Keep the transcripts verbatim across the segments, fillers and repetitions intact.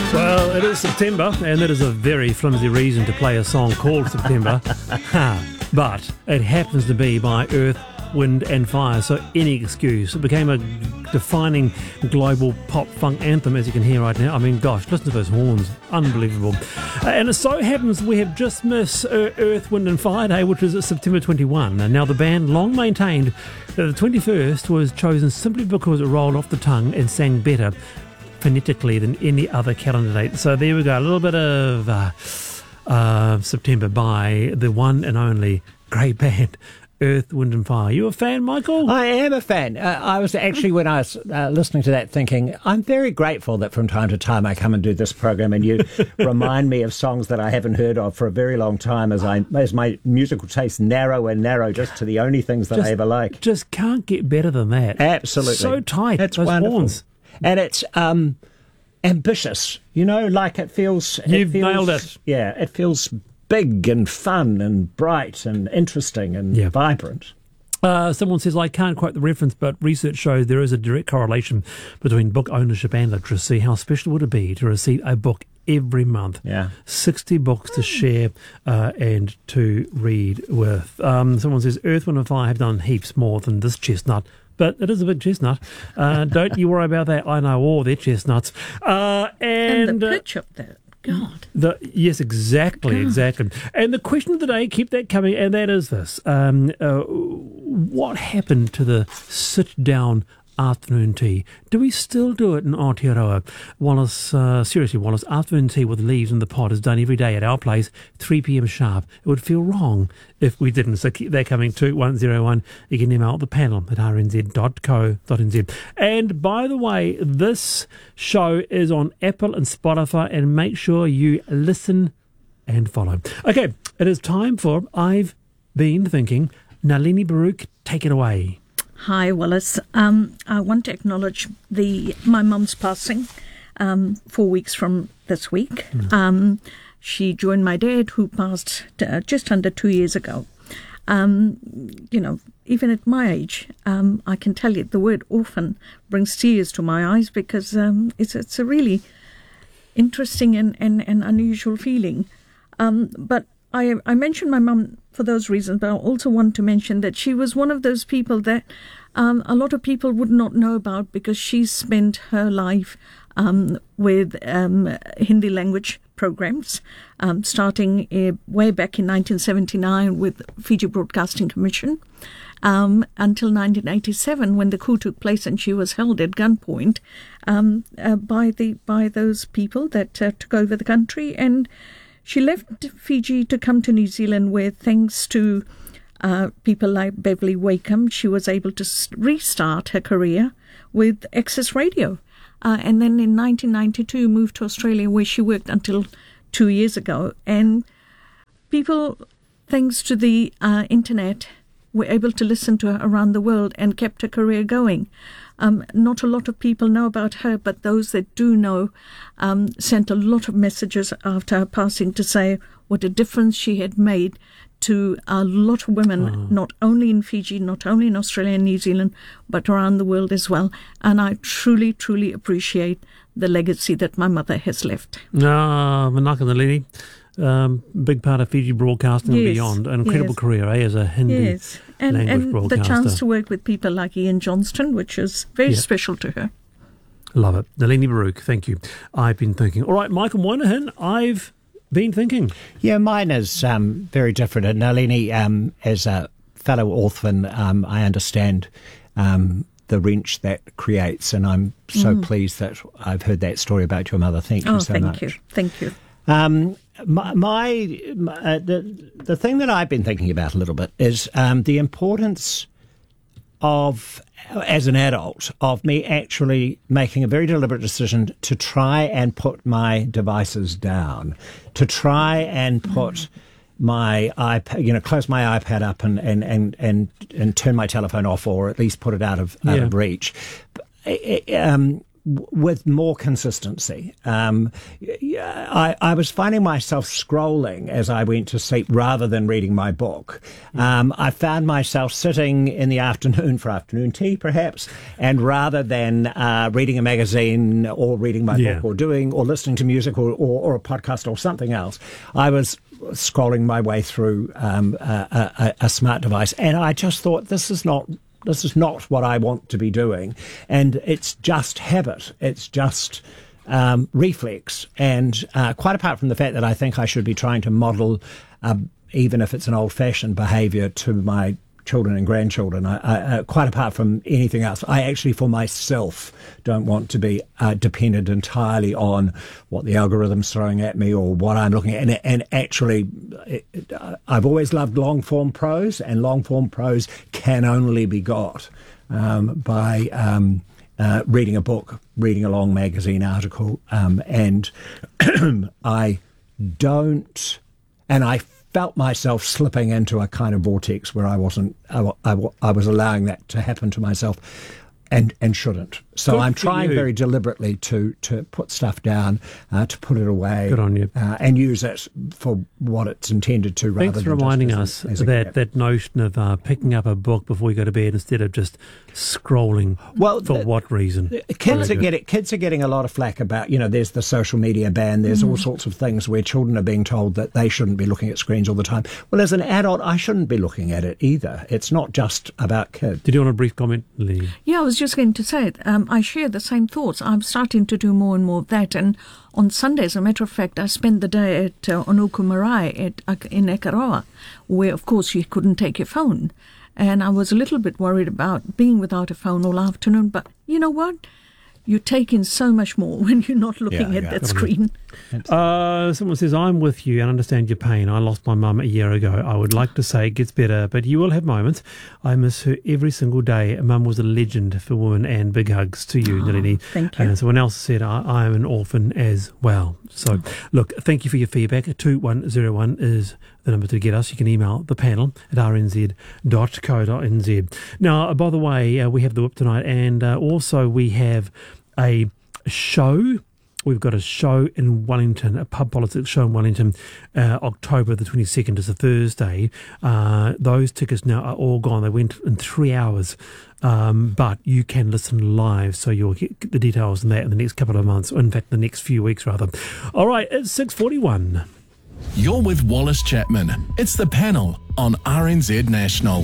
Well, it is September, and that is a very flimsy reason to play a song called September. But it happens to be by Earth, Wind and Fire, so any excuse. It became a defining global pop funk anthem, as you can hear right now. I mean, gosh, listen to those horns. Unbelievable. Uh, and it so happens we have just missed uh, Earth, Wind and Fire Day, which is September twenty-first. And now the band long maintained that the twenty-first was chosen simply because it rolled off the tongue and sang better phonetically than any other calendar date. So there we go, a little bit of uh, uh, September by the one and only great band Earth, Wind and Fire. You a fan, Michael? I am a fan. Uh, I was actually, when I was uh, listening to that, thinking, I'm very grateful that from time to time I come and do this program and you remind me of songs that I haven't heard of for a very long time as I as my musical taste narrow and narrow just to the only things that just, I ever like. Just can't get better than that. Absolutely. So tight. It's those wonderful. horns. And it's um, ambitious, you know, like it feels... It You've feels, nailed it. Yeah, it feels big and fun and bright and interesting and yeah. vibrant. Uh, someone says, I can't quote the reference, but research shows there is a direct correlation between book ownership and literacy. How special would it be to receive a book every month? Yeah. sixty books to share uh, and to read with. Um, someone says, Earth, Wind and Fire have done heaps more than this chestnut. But it is a big chestnut. Uh, don't you worry about that. I know all their chestnuts. Uh, and, and the uh, pitch up there. God. The, yes, exactly, God. exactly. And the question of the day, keep that coming, and that is this. Um, uh, what happened to the sit-down afternoon tea? Do we still do it in Aotearoa? Wallace, uh, seriously, Wallace, afternoon tea with leaves in the pot is done every day at our place, three p.m. sharp. It would feel wrong if we didn't. So keep that coming, two one zero one. You can email the panel at r n z dot co dot n z. And by the way, this show is on Apple and Spotify, and make sure you listen and follow. Okay, it is time for I've Been Thinking. Nalini Baruch, take it away. Hi, Wallace. Um, I want to acknowledge the my mum's passing um, four weeks from this week. Mm. Um, she joined my dad, who passed uh, just under two years ago. Um, you know, even at my age, um, I can tell you the word orphan brings tears to my eyes because um, it's it's a really interesting and, and, and unusual feeling. Um, but I, I mentioned my mum for those reasons, but I also want to mention that she was one of those people that um, a lot of people would not know about because she spent her life um, with um, Hindi language programs, um, starting uh, way back in nineteen seventy-nine with Fiji Broadcasting Commission um, until nineteen eighty-seven when the coup took place and she was held at gunpoint um, uh, by the by those people that uh, took over the country. And she left Fiji to come to New Zealand where, thanks to uh, people like Beverly Wakeham, she was able to restart her career with Access Radio. Uh, and then in nineteen ninety-two moved to Australia where she worked until two years ago. And people, thanks to the uh, internet, were able to listen to her around the world and kept her career going. Um, not a lot of people know about her, but those that do know um, sent a lot of messages after her passing to say what a difference she had made to a lot of women, oh. not only in Fiji, not only in Australia and New Zealand, but around the world as well. And I truly, truly appreciate the legacy that my mother has left. Ah, Manaka Nalini. Um, big part of Fiji Broadcasting yes, and beyond. An incredible yes. career, eh, as a Hindi yes. and, language and broadcaster. The chance to work with people like Ian Johnston, which is very yep. special to her. Love it. Nalini Baruch, thank you. I've been thinking. All right, Michael Moynihan, I've been thinking. Yeah, mine is um, very different. And Nalini, um, as a fellow orphan, um, I understand um, the wrench that creates, and I'm so mm. pleased that I've heard that story about your mother. Thank you oh, so thank much. You. Thank you. Um, my, my, my uh, the the thing that I've been thinking about a little bit is um, the importance of, as an adult, of me actually making a very deliberate decision to try and put my devices down, to try and put mm. my iPad, you know, close my iPad up and and, and, and and turn my telephone off, or at least put it out of out yeah. of reach. Um, w- with more consistency. Um, I, I was finding myself scrolling as I went to sleep rather than reading my book. Um, I found myself sitting in the afternoon for afternoon tea, perhaps, and rather than uh, reading a magazine or reading my Yeah. book or doing or listening to music or, or, or a podcast or something else, I was scrolling my way through um, a, a, a smart device, and I just thought, this is not this is not what I want to be doing, and it's just habit, it's just um, reflex, and uh, quite apart from the fact that I think I should be trying to model, uh, even if it's an old-fashioned behaviour, to my children and grandchildren, I, I, uh, quite apart from anything else, I actually, for myself, don't want to be uh, dependent entirely on what the algorithm's throwing at me or what I'm looking at. And, and actually, it, it, uh, I've always loved long-form prose, and long-form prose can only be got um, by um, uh, reading a book, reading a long magazine article, um, and I don't, and I felt myself slipping into a kind of vortex where I wasn't, I, I, I was allowing that to happen to myself, and and shouldn't. So Good I'm for trying you. very deliberately to to put stuff down, uh, to put it away. Good on you. Uh, and use it for what it's intended to. Rather Thanks for than reminding just us as a, as a that, gap. that notion of uh, picking up a book before you go to bed instead of just scrolling. Well, for the- what reason? Kids Very are good. getting kids are getting a lot of flack about, you know, there's the social media ban, there's all sorts of things where children are being told that they shouldn't be looking at screens all the time. Well, as an adult, I shouldn't be looking at it either. It's not just about kids. Did you want a brief comment, Lee? Yeah, I was just going to say it. Um, I share the same thoughts. I'm starting to do more and more of that. And on Sundays, as a matter of fact, I spent the day at uh, Onuku Marae at, uh, in Ekarawa, where, of course, you couldn't take your phone. And I was a little bit worried about being without a phone all afternoon. But you know what? You take in so much more when you're not looking Yeah, at yeah. that screen. Uh, someone says, I'm with you and understand your pain. I lost my mum a year ago. I would like to say it gets better, but you will have moments. I miss her every single day. Mum was a legend for women, and big hugs to you, Nalini. Thank you. And someone else said, I, I am an orphan as well. So, look, thank you for your feedback. two one zero one is the number to get us. You can email the panel at r n z dot co dot n z. Now, uh, by the way, uh, we have the whip tonight, and uh, also we have a show. We've got a show in Wellington, a pub politics show in Wellington, uh, October the twenty-second is a Thursday. Uh, those tickets now are all gone. They went in three hours, um, but you can listen live, so you'll get the details on that in the next couple of months, or in fact, the next few weeks, rather. All right, it's six forty-one. You're with Wallace Chapman. It's the panel on R N Z National.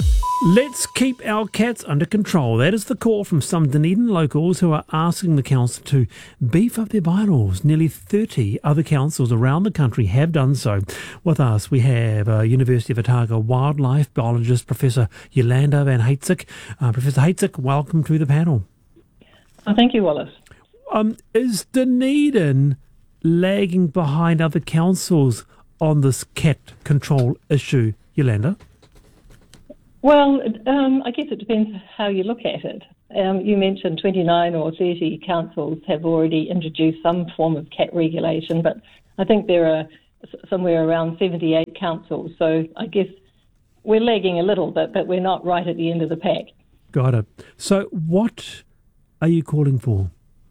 Let's keep our cats under control. That is the call from some Dunedin locals who are asking the council to beef up their bylaws. Nearly thirty other councils around the country have done so. With us, we have uh, University of Otago wildlife biologist Professor Yolanda van Heitzik. Uh, Professor Heitzik, welcome to the panel. Oh, thank you, Wallace. Um, is Dunedin lagging behind other councils on this cat control issue, Yolanda? Well, um, I guess it depends how you look at it. Um, you mentioned twenty-nine or thirty councils have already introduced some form of cat regulation, but I think there are s- somewhere around seventy-eight councils. So I guess we're lagging a little bit, but we're not right at the end of the pack. Got it. So what are you calling for?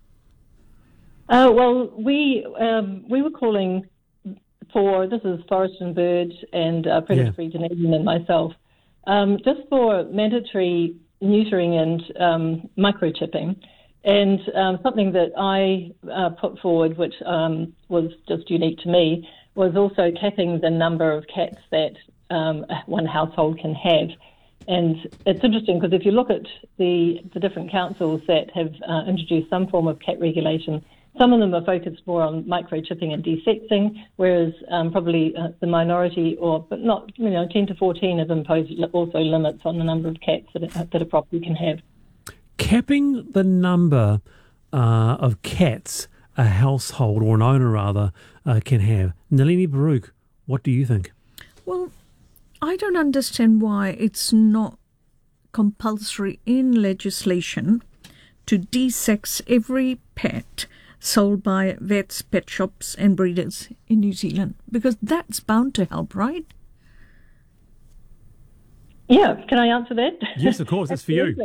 Uh, well, we um, we were calling for, this is Forest and Bird and uh, Predator Free Dunedin and myself, um, just for mandatory neutering and um, microchipping. And um, something that I uh, put forward, which um, was just unique to me, was also capping the number of cats that um, one household can have. And it's interesting because if you look at the, the different councils that have uh, introduced some form of cat regulation, some of them are focused more on microchipping and desexing, whereas um, probably uh, the minority, or but not, you know, ten to fourteen have imposed li- also limits on the number of cats that a, that a property can have. Capping the number uh, of cats a household, or an owner rather, uh, can have. Nalini Baruch, what do you think? Well, I don't understand why it's not compulsory in legislation to desex every pet sold by vets, pet shops and breeders in New Zealand, because that's bound to help, right? Yeah, can I answer that? Yes, of course, it's for you. Absolutely.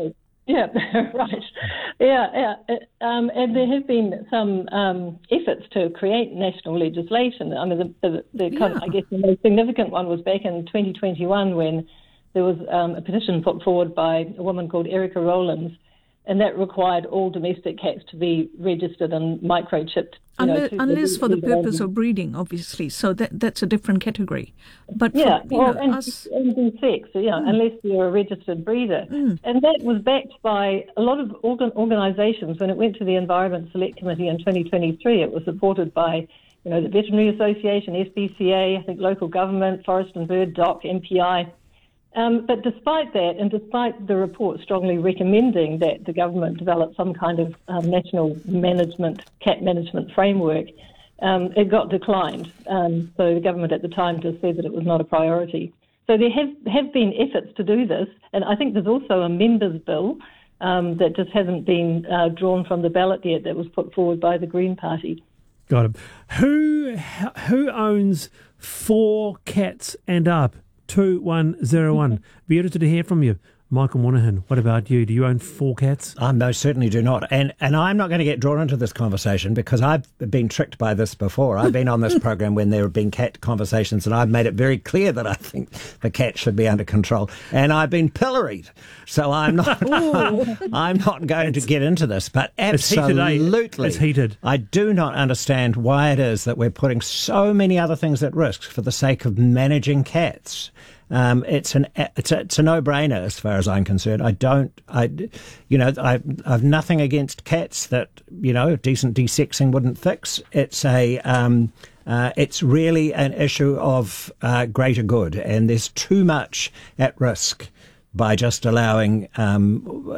Yeah, right. Yeah, yeah. Um, and there have been some um, efforts to create national legislation. I mean, the, the, the kind of, Yeah. I guess the most significant one was back in twenty twenty-one when there was um, a petition put forward by a woman called Erica Rowlands, and that required all domestic cats to be registered and microchipped. You know, Unless, to unless for the legal purpose age. of breeding, obviously. So that that's a different category. But Yeah, for, you well, know, and, us, and in sex, yeah, Mm. unless you're a registered breeder. Mm. And that was backed by a lot of organ- organisations. When it went to the Environment Select Committee in twenty twenty-three, it was supported by, you know, the Veterinary Association, S P C A, I think local government, Forest and Bird, D O C, M P I. Um, but despite that, and despite the report strongly recommending that the government develop some kind of um, national management, cat management framework, um, it got declined. Um, so the government at the time just said that it was not a priority. So there have, have been efforts to do this, and I think there's also a members' bill um, that just hasn't been uh, drawn from the ballot yet that was put forward by the Green Party. Got it. Who who owns four cats and up? Two one zero one. Be interested to hear from you, Michael Monaghan. What about you? Do you own four cats? I most certainly do not. And and I'm not going to get drawn into this conversation because I've been tricked by this before. I've been on this program when there have been cat conversations and I've made it very clear that I think the cat should be under control. And I've been pilloried. So I'm not I'm not going to get into this. But It's heated, eh? absolutely, It's heated. I do not understand why it is that we're putting so many other things at risk for the sake of managing cats. Um, it's an it's a, it's a no-brainer as far as I'm concerned. I don't I, you know, I I've nothing against cats that you know decent desexing wouldn't fix. It's a um, uh, it's really an issue of uh, greater good, and there's too much at risk by just allowing um,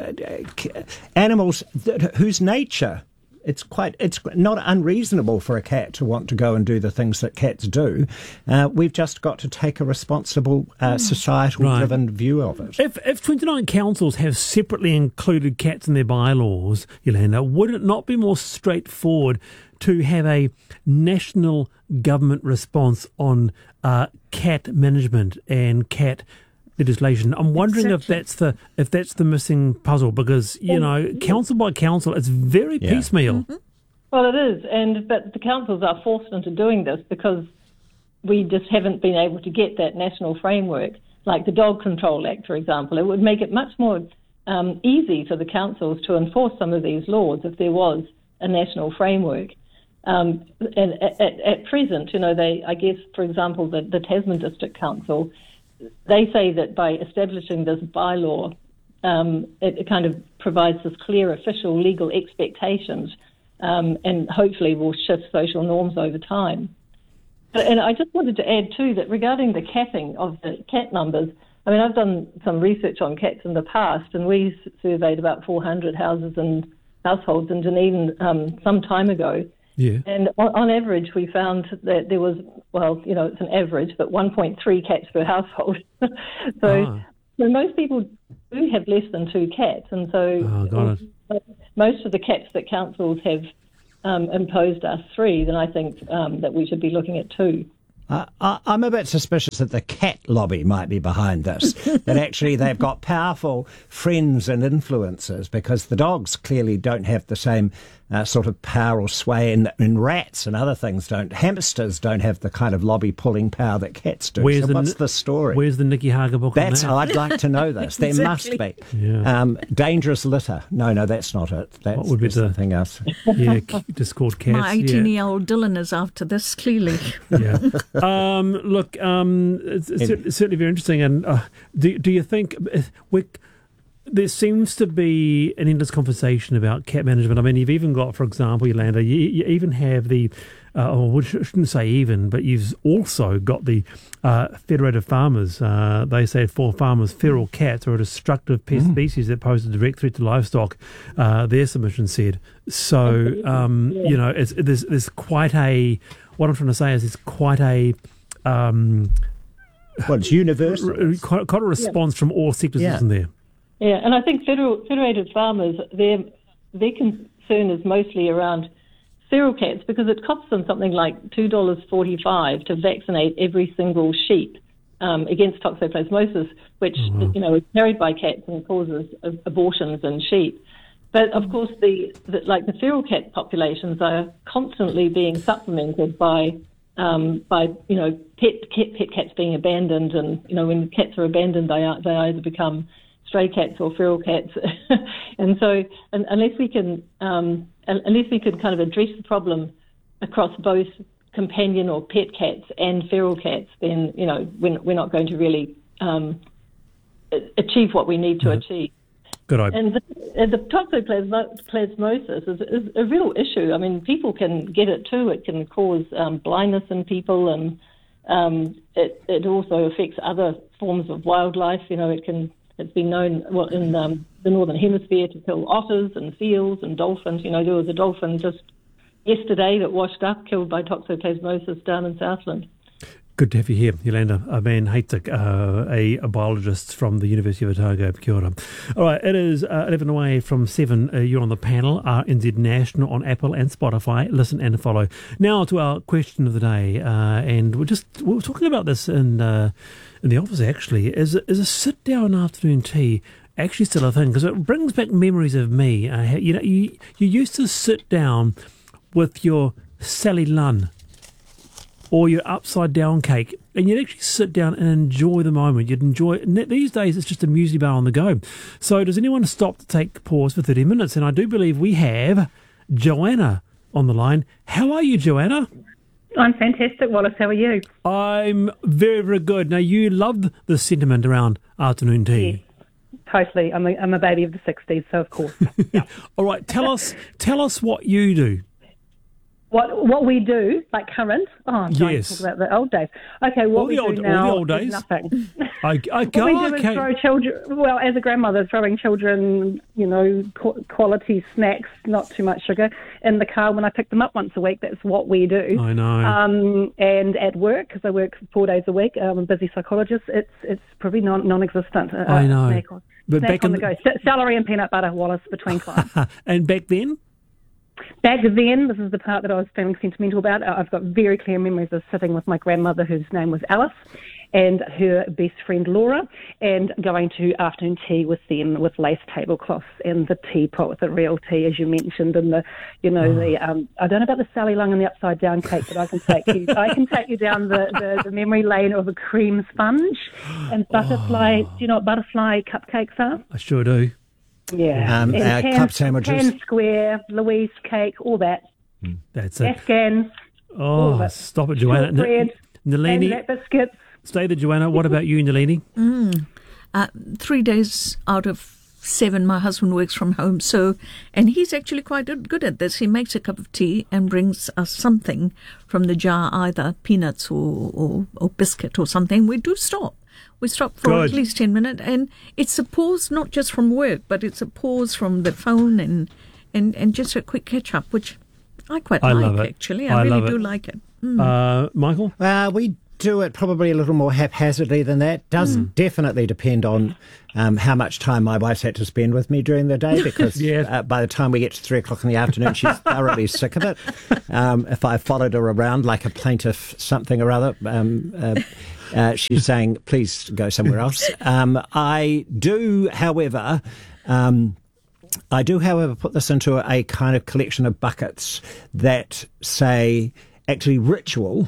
animals that, whose nature. It's quite. It's not unreasonable for a cat to want to go and do the things that cats do. Uh, we've just got to take a responsible, uh, societal-driven right. view of it. If, if twenty-nine councils have separately included cats in their bylaws, Yolanda, would it not be more straightforward to have a national government response on uh, cat management and cat legislation? I'm wondering exactly. if that's the if that's the missing puzzle, because you know, council by council, it's very yeah. piecemeal. Mm-hmm. Well, it is, and but the councils are forced into doing this because we just haven't been able to get that national framework. Like the Dog Control Act, for example, it would make it much more um, easy for the councils to enforce some of these laws if there was a national framework. Um, and at, at, at present, you know, they, I guess, for example, the, the Tasman District Council. They say that by establishing this bylaw, um, it, it kind of provides this clear official legal expectations um, and hopefully will shift social norms over time. And I just wanted to add too that regarding the capping of the cat numbers, I mean, I've done some research on cats in the past, and we surveyed about four hundred houses and households in Dunedin um, some time ago. Yeah. And on, on average, we found that there was, well, you know, it's an average, but one point three cats per household. so, ah. so most people do have less than two cats. And so oh, got it. most of the caps that councils have um, imposed are three, then I think um, that we should be looking at two. Uh, I, I'm a bit suspicious that the cat lobby might be behind this, that actually they've got powerful friends and influencers, because the dogs clearly don't have the same uh, sort of power or sway, and, and rats and other things don't. Hamsters don't have the kind of lobby pulling power that cats do. Where's so the, what's the story? Where's the Nikki Hager book That's on that? I'd like to know this. There exactly. must be. Yeah. Um, dangerous litter. No, no, that's not it. That's what would be the, something else. Yeah, just called cats. My eighteen-year-old yeah. Dylan is after this, clearly. Yeah. Um, look, um, it's, it's Any. certainly very interesting. And uh, do, do you think we, there seems to be an endless conversation about cat management? I mean, you've even got, for example, Yolanda, you, you even have the, uh, or I shouldn't say even, but you've also got the uh, Federated Farmers. Uh, they say for farmers, feral cats are a destructive pest mm. species that pose a direct threat to livestock, uh, their submission said. So, um, yeah. you know, it's, there's, there's quite a, what I'm trying to say is it's quite a, um, well, it's universal. Quite, quite a response yeah. from all sectors, yeah. isn't there? Yeah, and I think federal, federated farmers, their their concern is mostly around feral cats, because it costs them something like two dollars forty-five to vaccinate every single sheep um, against toxoplasmosis, which mm-hmm. you know is carried by cats and causes abortions in sheep. But of course, the, the like the feral cat populations are constantly being supplemented by um, by you know pet, pet pet cats being abandoned, and you know when cats are abandoned, they are, they either become stray cats or feral cats, and so and, unless we can um, unless we can kind of address the problem across both companion or pet cats and feral cats, then you know we're, we're not going to really um, achieve what we need to mm-hmm. achieve. Good idea. And the, and the toxoplasmosis is, is a real issue. I mean, people can get it too. It can cause um, blindness in people, and um, it, it also affects other forms of wildlife. You know, it can. It's been known well, in um, the northern hemisphere to kill otters and seals and dolphins. You know, there was a dolphin just yesterday that washed up, killed by toxoplasmosis down in Southland. Good to have you here, Yolanda. I'm Ben Haytek, uh, a, a biologist from the University of Otago, Kia ora. All right, it is uh, eleven away from seven. Uh, you're on the panel, R N Z National on Apple and Spotify. Listen and follow. Now to our question of the day, uh, and we're just we were talking about this in uh, in the office. Actually, is is a sit down afternoon tea actually still a thing? Because it brings back memories of me. Uh, you know, you you used to sit down with your Sally Lunn or your upside down cake, and you'd actually sit down and enjoy the moment. You'd enjoy it. These days, it's just a muesli bar on the go. So does anyone stop to take pause for thirty minutes? And I do believe we have Joanna on the line. How are you, Joanna? I'm fantastic, Wallace. How are you? I'm very, very good. Now, you love the sentiment around afternoon tea. Yes, totally. I'm a, I'm a baby of the sixties, so of course. Yeah. All right, tell us, tell us what you do. What what we do, like current? Oh, I'm trying yes. to talk about the old days. Okay, what all we the old, do now all the old days. is nothing. I, I, what we do okay. is throw children, well, as a grandmother, throwing children, you know, qu- quality snacks, not too much sugar, in the car when I pick them up once a week. That's what we do. I know. Um, and at work, because I work four days a week, I'm a busy psychologist, it's it's probably non, non-existent. Uh, I know. Snack on, but snack back on in the go. Celery and peanut butter, Wallace, between clients. And back then? Back then, this is the part that I was feeling sentimental about. I've got very clear memories of sitting with my grandmother, whose name was Alice, and her best friend Laura, and going to afternoon tea with them with lace tablecloths and the teapot with the real tea, as you mentioned, and the, you know, oh. the um, I don't know about the Sally Lunn and the upside down cake, but I can take you, I can take you down the, the, the memory lane of a cream sponge and butterfly. Oh. Do you know what butterfly cupcakes are? I sure do. Yeah, um, and uh, pan, club sandwiches, pan square, Louise cake, all that. Mm, that's it. Afghans. Oh, it. Stop it, Joanna. Bread, Nalini, biscuits. Stay there, Joanna. What about you, Nalini? Mm. Uh, three days out of seven, my husband works from home, so and he's actually quite good at this. He makes a cup of tea and brings us something from the jar, either peanuts or or, or biscuit or something. We do stop. We stop for Good. At least ten minutes, and it's a pause not just from work, but it's a pause from the phone and and, and just a quick catch up, which I quite I like. Love it. Actually, I, I really love do it. like it. Mm. Uh, Michael, uh, we do it probably a little more haphazardly than that. Does mm. definitely depend on um, how much time my wife's had to spend with me during the day, because yeah. uh, by the time we get to three o'clock in the afternoon, she's thoroughly sick of it. Um, if I followed her around like a plaintiff something or other, um, uh, uh, she's saying, please go somewhere else. Um, I do, however... Um, I do, however, put this into a, a kind of collection of buckets that say actually ritual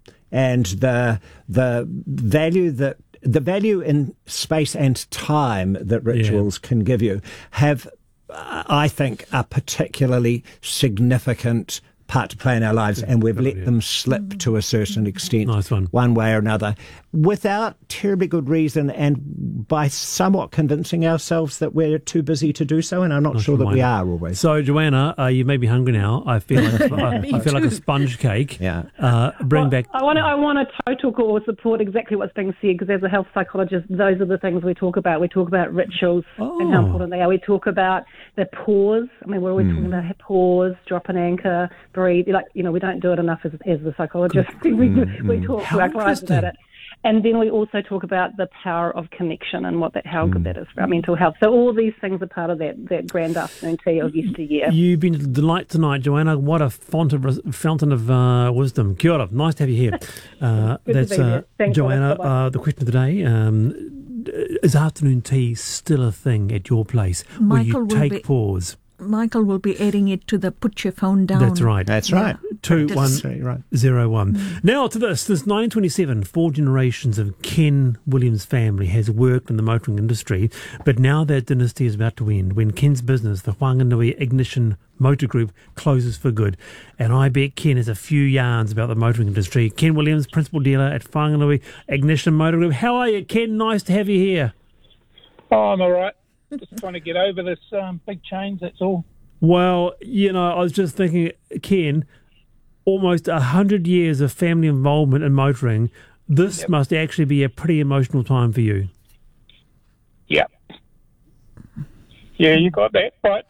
and the the value that the value in space and time that rituals yeah. can give you have, uh, I think, a particularly significant part to play in our lives, and we've let them slip to a certain extent, nice one. one way or another, without terribly good reason, and by somewhat convincing ourselves that we're too busy to do so, and I'm not nice sure that reminder. we are always. So, Joanna, uh, you may be hungry now. I feel like I, I feel like a sponge cake. Yeah. Uh, bring well, back. I want to. I want to total or support exactly what's being said, because as a health psychologist, those are the things we talk about. We talk about rituals oh. and how important they are. We talk about the pause. I mean, we're always mm. talking about pause, drop an anchor, breathe. Like, you know, we don't do it enough as, as the psychologist. we, mm. we talk how to our clients about it. And then we also talk about the power of connection and what that, how good that is for our mental health. So all these things are part of that, that grand afternoon tea of yesteryear. You've been a delight tonight, Joanna. What a font of, fountain of uh, wisdom. Kia ora. Nice to have you here. Uh, that's uh, Joanna. Uh, the question of the day, um, is afternoon tea still a thing at your place? Michael will you take will be, pause? Michael will be adding it to the put your phone down. That's right. That's right. Yeah. Two one zero one. Mm. Now to this. Since nineteen twenty-seven, four generations of Ken Williams' family has worked in the motoring industry, but now that dynasty is about to end when Ken's business, the Whanganui Ignition Motor Group, closes for good. And I bet Ken has a few yarns about the motoring industry. Ken Williams, principal dealer at Whanganui Ignition Motor Group. How are you, Ken? Nice to have you here. Oh, I'm all right. Just trying to get over this um, big change, that's all. Well, you know, I was just thinking, Ken, almost one hundred years of family involvement in motoring. This yep. must actually be a pretty emotional time for you. Yeah. Yeah, you got that right.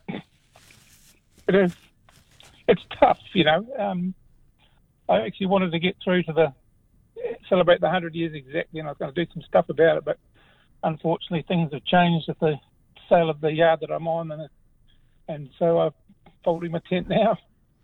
It is. It's tough, you know. Um, I actually wanted to get through to the, celebrate the one hundred years exactly, and I was going to do some stuff about it, but unfortunately things have changed with the sale of the yard that I'm on, and and so I'm folding my tent now.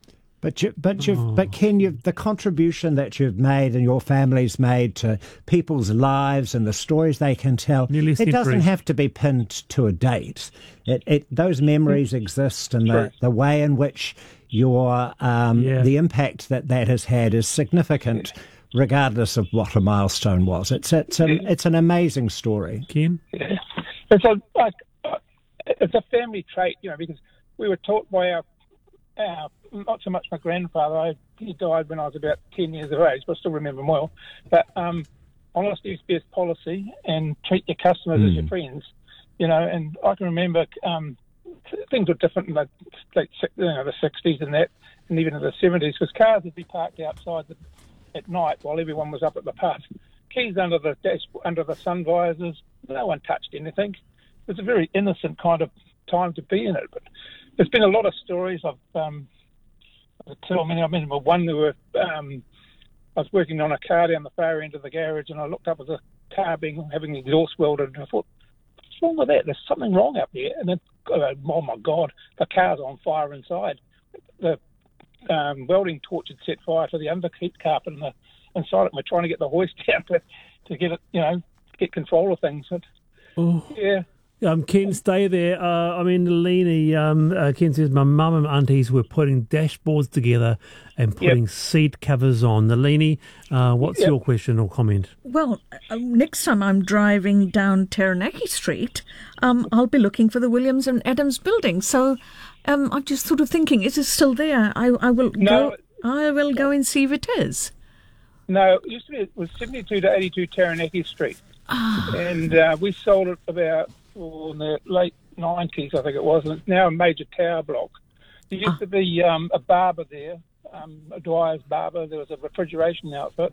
But you, but you've, oh. but Ken, you've, the contribution that you've made and your family's made to people's lives and the stories they can tell, Nearly it doesn't century. have to be pinned to a date. It, it those memories exist, and the, the way in which your um, yeah. the impact that that has had is significant. Yeah. Regardless of what a milestone was, it's it's a, it's an amazing story. Ken, yeah. it's a like uh, it's a family trait, you know, because we were taught by our, our not so much my grandfather. I, he died when I was about ten years of age, but I still remember him well. But um, honesty is best policy, and treat your customers mm. as your friends, you know. And I can remember um, things were different in the late you know, the sixties and that, and even in the seventies, because cars would be parked outside the at night while everyone was up at the pub. Keys under the dash, under the sun visors. No one touched anything. It was a very innocent kind of time to be in it. But there's been a lot of stories of um, tell me. I remember one there were. Um, I was working on a car down the far end of the garage, and I looked up at the car being having the exhaust welded, and I thought, what's wrong with that? There's something wrong up there. And then, oh my God, the car's on fire inside. The Um, welding torch had set fire to the underheat carpet in the, inside it. We're trying to get the hoist down to, to get it, you know, get control of things. But, oh. Yeah. Um, Ken, stay there. Uh, I mean, Leni, um, uh, Ken says, my mum and aunties were putting dashboards together and putting yep. seat covers on. Leni, uh, what's yep. your question or comment? Well, uh, next time I'm driving down Taranaki Street, um, I'll be looking for the Williams and Adams building. So um, I'm just sort of thinking, is it still there? I, I will no, go. I will go and see if it is. No, it used to be. It was seventy-two to eighty-two Taranaki Street, ah. and uh, we sold it about. In the late nineties, I think it was, and it's now a major tower block. There used ah. to be um, a barber there, um, a Dwyer's barber. There was a refrigeration outfit,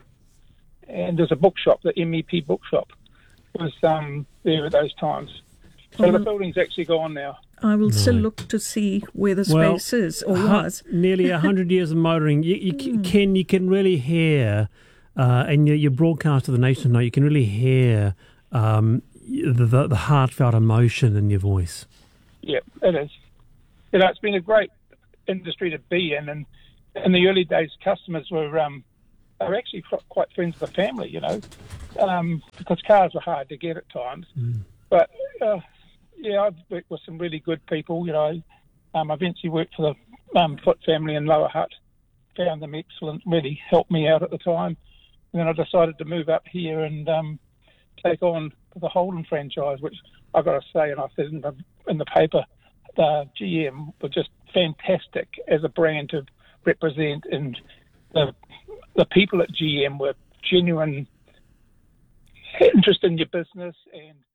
and there's a bookshop, the M E P bookshop, was um, there at those times. So oh, the building's actually gone now. I will no. still look to see where the well, space is, or hu- was. Nearly a hundred years of motoring. You, you mm. can you can really hear, uh, and your, your broadcast to the nation tonight, you can really hear. Um, The, the, the heartfelt emotion in your voice. Yeah, it is. You know, it's been a great industry to be in, and in the early days, customers were um, they were actually quite friends of the family, you know, um, because cars were hard to get at times. Mm. But uh, yeah, I've worked with some really good people. You know, um, I eventually worked for the um, Foot family in Lower Hutt. Found them excellent. Really helped me out at the time, and then I decided to move up here and um, take on the Holden franchise, which I've got to say, and I said in the, in the paper, the G M were just fantastic as a brand to represent, and the the people at G M were genuine interest in your business and